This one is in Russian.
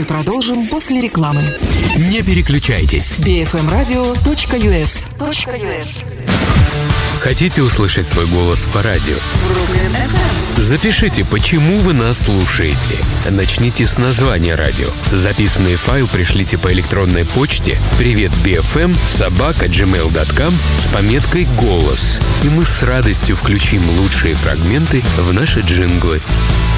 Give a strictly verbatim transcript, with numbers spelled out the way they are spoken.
Мы продолжим после рекламы. Не переключайтесь. би эф эм радио точка ю эс. Хотите услышать свой голос по радио? Запишите, почему вы нас слушаете. Начните с названия радио. Записанный файл пришлите по электронной почте привет би эф эм собака джимейл точка ком с пометкой «Голос». И мы с радостью включим лучшие фрагменты в наши джинглы.